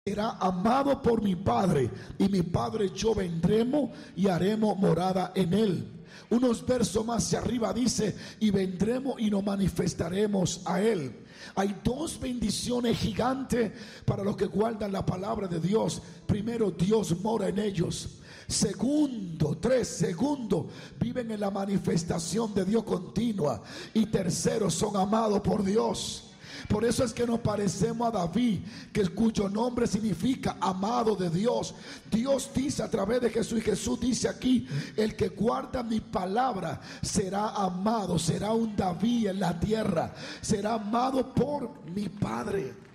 será amado por mi Padre, y mi Padre y yo vendremos y haremos morada en él. Unos versos más hacia arriba dice: y vendremos y nos manifestaremos a él. Hay dos bendiciones gigantes para los que guardan la palabra de Dios. Primero, Dios mora en ellos. Segundo, viven en la manifestación de Dios continua. Y tercero, son amados por Dios. Por eso es que nos parecemos a David, cuyo nombre significa amado de Dios. Dios dice a través de Jesús, y Jesús dice aquí: el que guarda mi palabra será amado, será un David en la tierra, será amado por mi Padre.